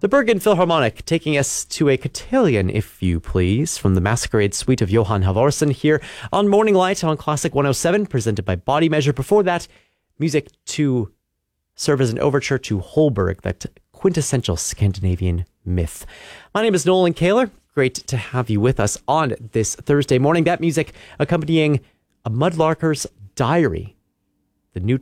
The Bergen Philharmonic taking us to a cotillion, if you please, from the Masquerade Suite of Johann Halvorsen here on Morning Light on Classic 107, presented by Body Measure. Before that, music to serve as an overture to Holberg, that quintessential Scandinavian myth. My name is Nolan Kaler. Great to have you with us on this Thursday morning. That music accompanying A Mudlarker's Diary, the new